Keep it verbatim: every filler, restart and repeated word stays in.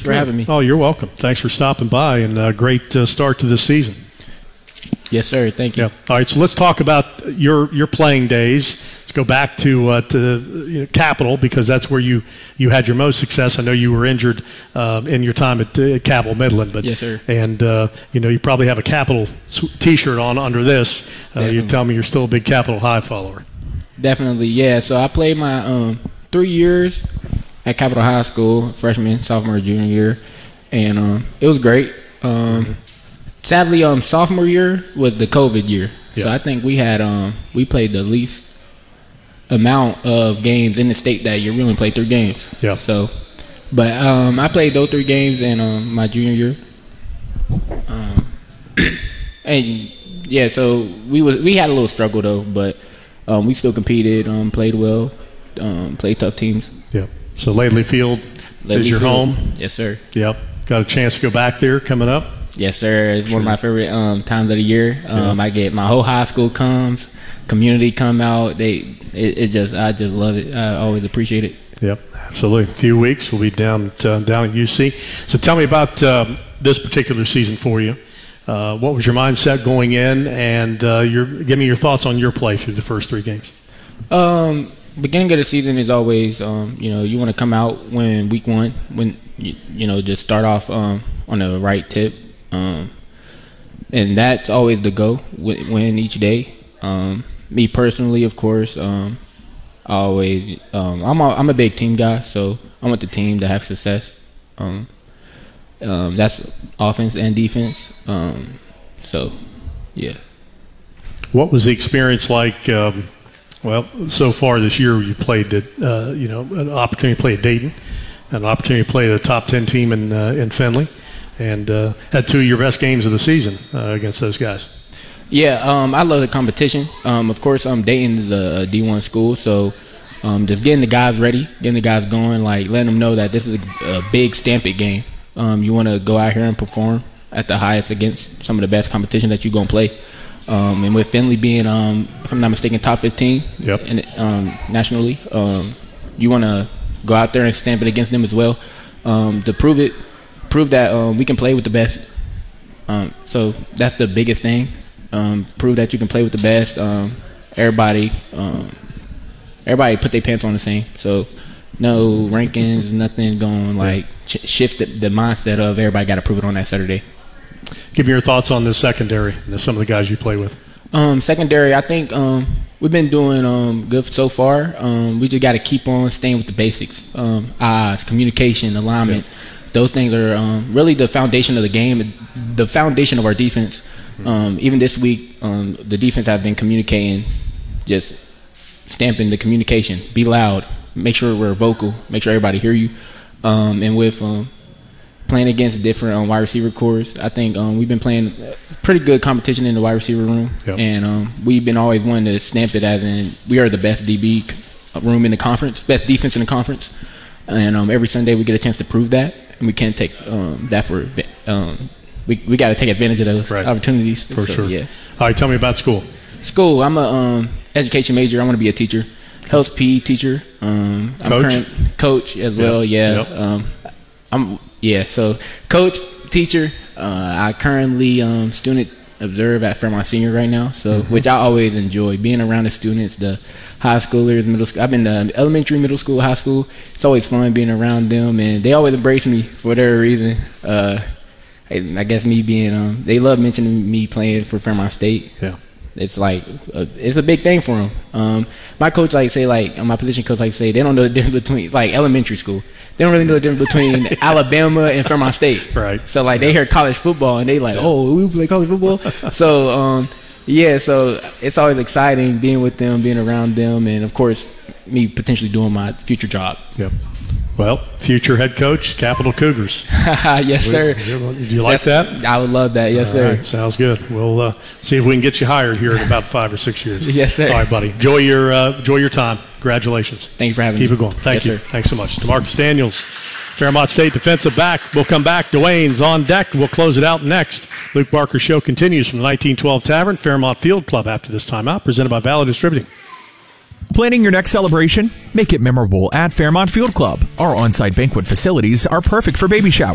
for having me. Oh, you're welcome. Thanks for stopping by, and a great uh, start to this season. Yes, sir. Thank you. Yeah. All right, so let's talk about your your playing days. Let's go back to uh, to you know, Capital, because that's where you, you had your most success. I know you were injured uh, in your time at uh, Capital Midland, but yes, sir. And uh, you know you probably have a Capital T-shirt on under this. Uh, you tell me you're still a big Capital High follower. Definitely, yeah. So I played my um, three years at Capital High School, freshman, sophomore, junior year, and um, it was great. Um, mm-hmm. Sadly, um, sophomore year was the COVID year, yeah. So I think we had um, we played the least amount of games in the state that year. We only played three games. Yeah. So, but um, I played those three games in um, my junior year. Um, and yeah, so we was we had a little struggle though, but um, we still competed, um, played well, um, played tough teams. Yeah. So Laidley Field Laidley is your Field. home. Yes, sir. Yep. Got a chance to go back there coming up. Yes, sir. It's sure. one of my favorite um, times of the year. Um, yeah. I get my whole high school comes, community come out. They, it, it just, I just love it. I always appreciate it. Yep, absolutely. A few weeks we'll be down at, uh, down at U C. So tell me about um, this particular season for you. Uh, what was your mindset going in, and uh, your give me your thoughts on your play through the first three games. Um, beginning of the season is always, um, you know, you want to come out when week one, when you, you know, just start off um, on the right tip. Um, and that's always the go, win each day. Um, me personally, of course, um, I always, um, I'm a, I'm a big team guy, so I want the team to have success. Um, um, that's offense and defense. Um, so, yeah. What was the experience like? Um, well, so far this year, you played at, uh, you know, an opportunity to play at Dayton, an opportunity to play at a top ten team in uh, in Findlay. And uh, had two of your best games of the season uh, against those guys. Yeah, um, I love the competition. Um, of course, um, Dayton is a D one school, so um, just getting the guys ready, getting the guys going, like letting them know that this is a, a big stamp it game. Um, you want to go out here and perform at the highest against some of the best competition that you're going to play. Um, and with Findlay being, um, if I'm not mistaken, top fifteen yep. in, um, nationally, um, you want to go out there and stamp it against them as well um, to prove it. Prove that um, we can play with the best. Um, so that's the biggest thing. Um, prove that you can play with the best. Um, everybody, um, everybody put their pants on the same. So no rankings, nothing going like sh- shift the, the mindset of everybody got to prove it on that Saturday. Give me your thoughts on this secondary and some of the guys you play with. Um, secondary, I think um, we've been doing um, good so far. Um, we just got to keep on staying with the basics. Um, eyes, communication, alignment. Yeah. Those things are um, really the foundation of the game, the foundation of our defense. Um, even this week, um, the defense have been communicating, just stamping the communication. Be loud. Make sure we're vocal. Make sure everybody hear you. Um, and with um, playing against different um, wide receiver cores, I think um, we've been playing pretty good competition in the wide receiver room. Yep. And um, we've been always wanting to stamp it as in we are the best D B room in the conference, best defense in the conference. And um, every Sunday we get a chance to prove that. And we can't take um, that for um, we we got to take advantage of those right. opportunities for so, sure. Yeah. All right, tell me about school. School. I'm a um, education major. I want to be a teacher, health P E teacher. Um, I'm coach, current coach as well. Yep. Yeah. Yep. Um, I'm yeah. So coach, teacher. Uh, I currently um, student observe at Fairmont Senior right now. So mm-hmm. which I always enjoy being around the students, the high schoolers, middle school. I've been to elementary, middle school, high school. It's always fun being around them, and they always embrace me for whatever reason. Uh, I, I guess me being, um, they love mentioning me playing for Fairmont State. Yeah, it's like a, it's a big thing for them. Um, my coach like say like my position coach like say they don't know the difference between like elementary school. They don't really know the difference between Alabama and Fairmont State. Right. So like yeah. they hear college football and they like, yeah. oh, we play college football. so. Um, Yeah, so it's always exciting being with them, being around them, and, of course, me potentially doing my future job. Yep. Well, future head coach, Capital Cougars. Yes, sir. Do you like That's, that? I would love that. Yes, All sir. Right, sounds good. We'll uh, see if we can get you hired here in about five or six years. Yes, sir. All right, buddy. Enjoy your, uh, enjoy your time. Congratulations. Thank you for having Keep me. Keep it going. Thank yes, you. Sir. Thanks so much. DeMarcus Daniels, Fairmont State defensive back. We'll come back. Dwayne's on deck. We'll close it out next. Luke Barker's show continues from the nineteen twelve Tavern, Fairmont Field Club after this timeout, presented by Valley Distributing. Planning your next celebration? Make it memorable at Fairmont Field Club. Our on-site banquet facilities are perfect for baby showers,